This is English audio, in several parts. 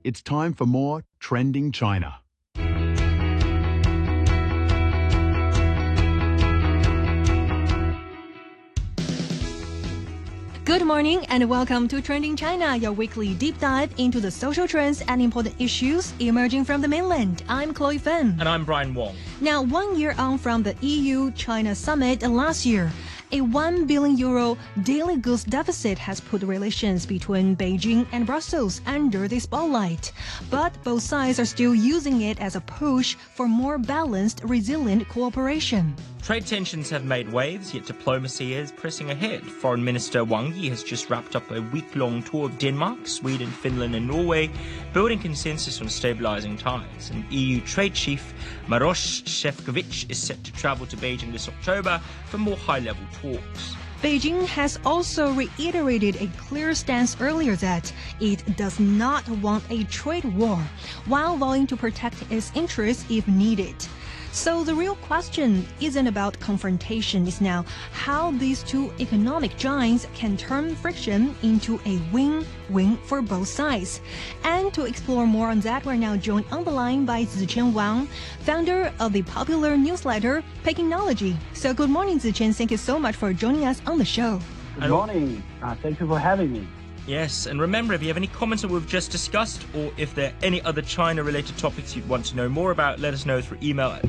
It's time for more Trending China. Good morning and welcome to Trending China, your weekly deep dive into the social trends and important issues emerging from the mainland. I'm Chloe Fen. And I'm Brian Wong. Now, 1 year on from the EU-China summit last year, a €1 billion daily goods deficit has put relations between Beijing and Brussels under the spotlight. But both sides are still using it as a push for more balanced, resilient cooperation. Trade tensions have made waves, yet diplomacy is pressing ahead. Foreign Minister Wang Yi has just wrapped up a week-long tour of Denmark, Sweden, Finland and Norway, building consensus on stabilizing ties. And EU Trade Chief Maroš Šefčovič is set to travel to Beijing this October for more high-level talks. Beijing has also reiterated a clear stance earlier that it does not want a trade war, while vowing to protect its interests if needed. So the real question isn't about confrontation, it's now how these two economic giants can turn friction into a win-win for both sides. And to explore more on that, we're now joined on the line by Zichen Wang, founder of the popular newsletter Pekingnology. So good morning, Zichen. Thank you so much for joining us on the show. Good morning. Thank you for having me. Yes, and remember, if you have any comments that we've just discussed, or if there are any other China-related topics you'd want to know more about, let us know through email at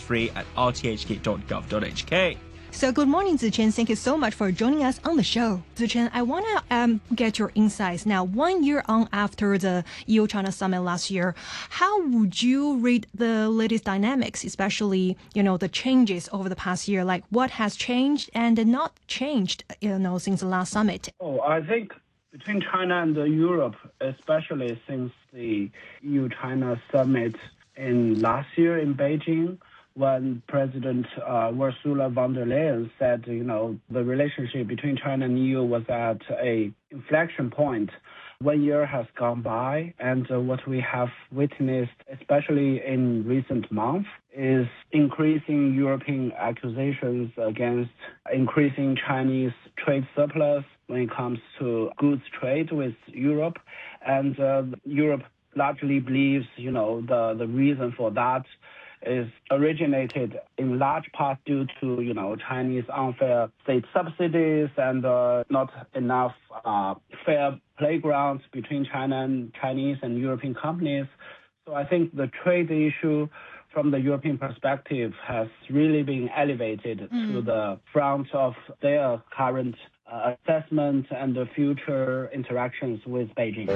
radio3@rthk.gov.hk. So good morning, Zichen. Thank you so much for joining us on the show. Zichen, I want to get your insights. Now, 1 year on after the EU-China summit last year, how would you read the latest dynamics, especially, the changes over the past year? Like what has changed and not changed, since the last summit? I think between China and Europe, especially since the EU-China summit in last year in Beijing, when President Ursula von der Leyen said, the relationship between China and EU was at a inflection point. 1 year has gone by, and what we have witnessed, especially in recent months, is increasing European accusations against increasing Chinese trade surplus when it comes to goods trade with Europe. And Europe largely believes, the reason for that is originated in large part due to, Chinese unfair state subsidies and not enough fair playgrounds between China and Chinese and European companies. So I think the trade issue from the European perspective has really been elevated to the front of their current assessment and the future interactions with Beijing.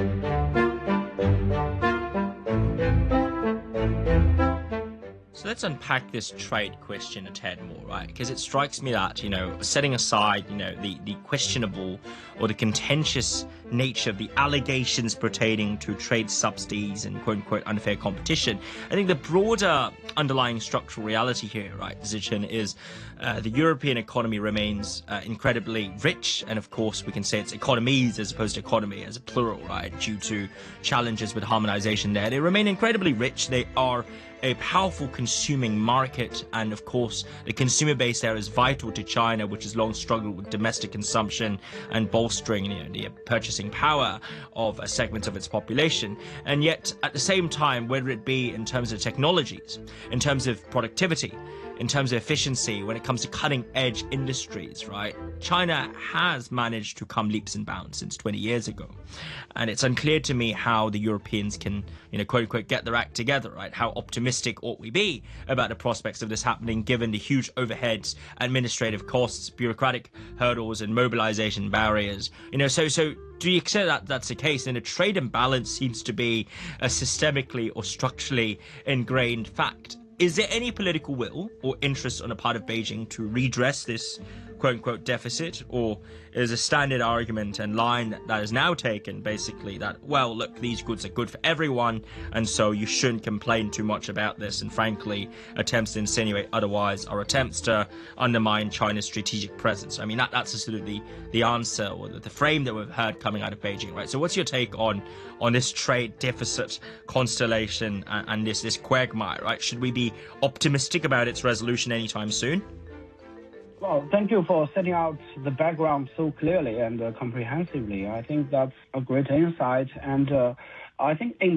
So let's unpack this trade question a tad more, right? Because it strikes me that, setting aside, the questionable or the contentious nature of the allegations pertaining to trade subsidies and quote-unquote unfair competition, I think the broader underlying structural reality here, right, Zichen, is the European economy remains incredibly rich. And of course, we can say it's economies as opposed to economy as a plural, right, due to challenges with harmonization there. They remain incredibly rich. They are a powerful consuming market, and of course the consumer base there is vital to China, which has long struggled with domestic consumption and bolstering the purchasing power of a segment of its population. And yet at the same time, whether it be in terms of technologies, in terms of productivity, in terms of efficiency, when it comes to cutting-edge industries, right? China has managed to come leaps and bounds since 20 years ago. And it's unclear to me how the Europeans can, quote-unquote, get their act together, right? How optimistic ought we be about the prospects of this happening, given the huge overheads, administrative costs, bureaucratic hurdles, and mobilization barriers? So do you accept that that's the case? And a trade imbalance seems to be a systemically or structurally ingrained fact. Is there any political will or interest on the part of Beijing to redress this quote-unquote deficit, or is a standard argument and line that is now taken basically that, well, look, these goods are good for everyone, and so you shouldn't complain too much about this, and frankly, attempts to insinuate otherwise are attempts to undermine China's strategic presence? I mean, that's absolutely the answer, or the frame that we've heard coming out of Beijing, right? So what's your take on this trade deficit constellation and this quagmire, right? Should we be optimistic about its resolution anytime soon? Well, thank you for setting out the background so clearly and comprehensively. I think that's a great insight. And I think in